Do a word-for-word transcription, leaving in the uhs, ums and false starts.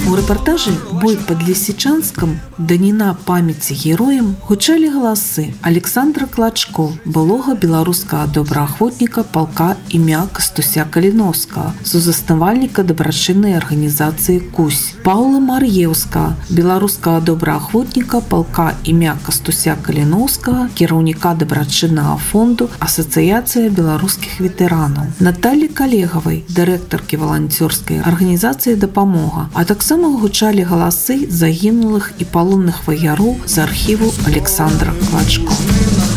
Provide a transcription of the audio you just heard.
У рэпартажы «Бой под Лисичанском» даніна памяці героям гучалі галасы Александра Клачко, былога беларускага добраахвотніка палка імя Кастуся Каліновскага, сузаснавальніка дабрачыннай арганізацыі «Кусь», Паўла Мар'еўскага, беларускага добраахвотніка палка імя Кастуся Каліновскага, кіраўніка дабрачыннага фонду Асацыяцыя беларускіх ветэранаў, Наталі Калегавай, дырэктаркі валанцёрскай арганізацыі «Дапамога», а таксама гучалі галасы загінулых і палонных ваяроў з архіву Александра Клачко.